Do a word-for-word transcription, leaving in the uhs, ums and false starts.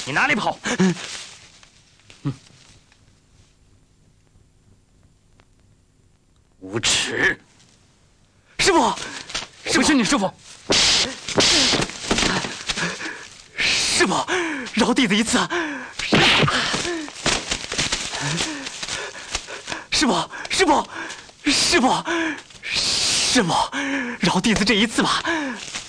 你哪里跑？嗯，无耻！师傅，我不信你师傅。师傅，饶弟子一次啊！师傅，师傅，师傅，师傅，饶弟子这一次吧！